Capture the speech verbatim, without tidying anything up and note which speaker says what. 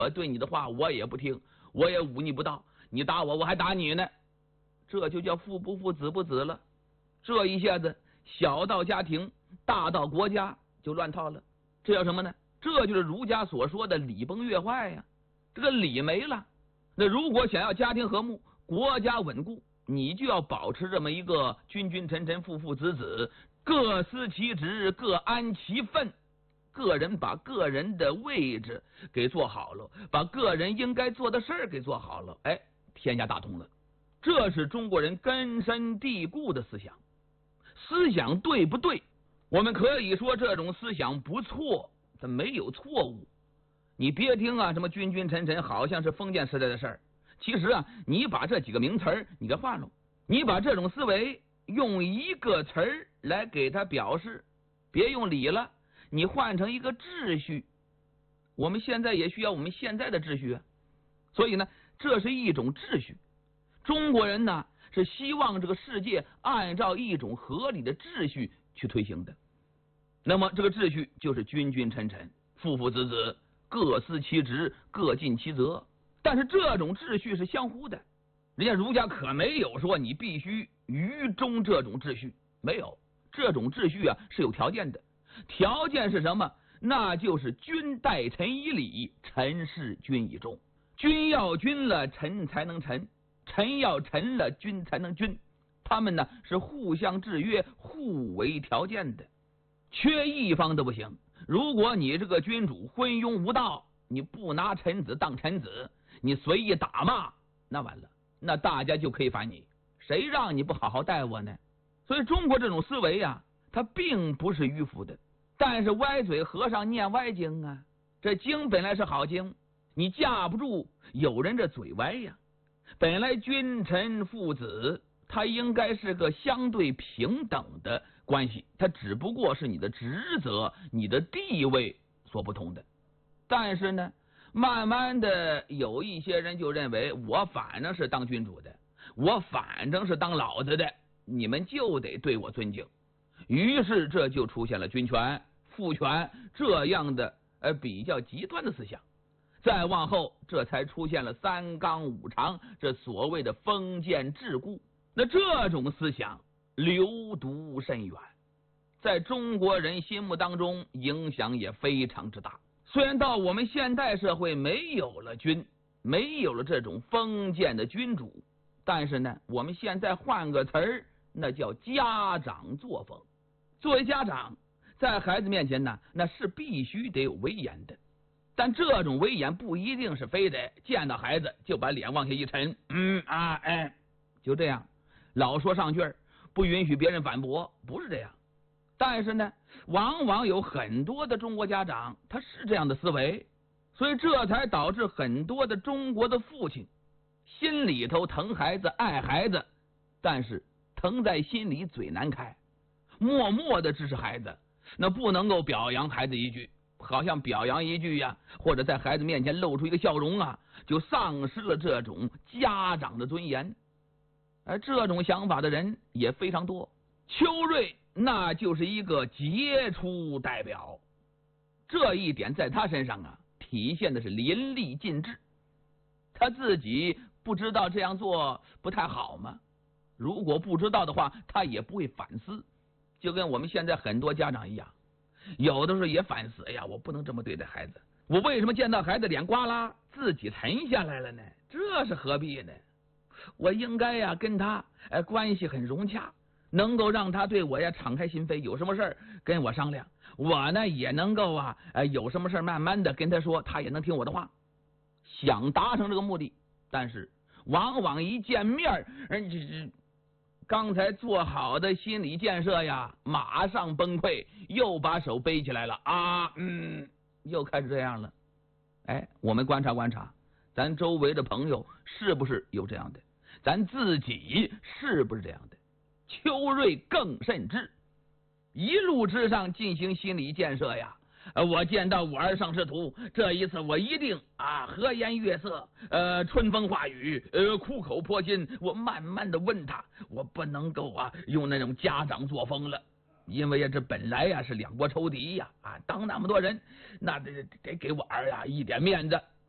Speaker 1: 我对你的话我也不听，我也忤逆不到，你打我我还打你呢，这就叫父不父子不子了。这一下子小到家庭，大到国家就乱套了。这叫什么呢？这就是儒家所说的礼崩乐坏呀。这个礼没了，那如果想要家庭和睦，国家稳固，你就要保持这么一个君君臣臣父父子子，各司其职，各安其分，个人把个人的位置给做好了，把个人应该做的事儿给做好了，哎，天下大同了。这是中国人根深蒂固的思想。思想对不对？我们可以说这种思想不错，它没有错误。你别听啊，什么君君臣臣，好像是封建时代的事儿。其实啊，你把这几个名词儿你给换了，你把这种思维用一个词儿来给它表示，别用礼了，你换成一个秩序。我们现在也需要我们现在的秩序啊，所以呢，这是一种秩序。中国人呢是希望这个世界按照一种合理的秩序去推行的。那么这个秩序就是君君臣臣，父父子子，各司其职，各尽其责。但是这种秩序是相互的，人家儒家可没有说你必须于中这种秩序，没有，这种秩序啊是有条件的。条件是什么？那就是君待臣以礼，臣事君以忠。君要君了，臣才能臣；臣要臣了，君才能君。他们呢是互相制约、互为条件的，缺一方都不行。如果你这个君主昏庸无道，你不拿臣子当臣子，你随意打骂，那完了，那大家就可以反你，谁让你不好好待我呢？所以中国这种思维啊，它并不是迂腐的，但是歪嘴和尚念歪经啊，这经本来是好经，你架不住有人这嘴歪呀。本来君臣父子，它应该是个相对平等的关系，它只不过是你的职责、你的地位所不同的。但是呢，慢慢的有一些人就认为，我反正是当君主的，我反正是当老子的，你们就得对我尊敬。于是这就出现了君权、父权这样的呃比较极端的思想。再往后，这才出现了三纲五常，这所谓的封建桎梏。那这种思想流毒甚远，在中国人心目当中影响也非常之大。虽然到我们现代社会没有了君，没有了这种封建的君主，但是呢，我们现在换个词儿，那叫家长作风。作为家长，在孩子面前呢，那是必须得有威严的。但这种威严不一定是非得见到孩子就把脸往下一沉，嗯啊哎，就这样老说上句儿，不允许别人反驳，不是这样。但是呢，往往有很多的中国家长他是这样的思维，所以这才导致很多的中国的父亲心里头疼孩子爱孩子，但是疼在心里嘴难开，默默的支持孩子，那不能够表扬孩子一句，好像表扬一句呀，或者在孩子面前露出一个笑容啊，就丧失了这种家长的尊严。而这种想法的人也非常多，邱瑞那就是一个杰出代表。这一点在他身上啊，体现的是淋漓尽致。他自己不知道这样做不太好吗？如果不知道的话，他也不会反思。就跟我们现在很多家长一样，有的时候也反思，哎呀，我不能这么对待孩子，我为什么见到孩子脸呱啦自己沉下来了呢？这是何必呢？我应该呀跟他哎关系很融洽，能够让他对我呀敞开心扉，有什么事儿跟我商量，我呢也能够啊呃有什么事儿慢慢的跟他说，他也能听我的话，想达成这个目的。但是往往一见面，这这刚才做好的心理建设呀，马上崩溃，又把手背起来了啊，嗯，又开始这样了。哎，我们观察观察，咱周围的朋友是不是有这样的？咱自己是不是这样的？邱瑞更甚至，一路之上进行心理建设呀。呃，我见到我儿上仕途，这一次我一定啊和颜悦色，呃春风化雨，呃苦口婆心，我慢慢的问他，我不能够啊用那种家长作风了，因为呀这本来呀是两国仇敌呀，啊当那么多人，那得得给我儿啊一点面子，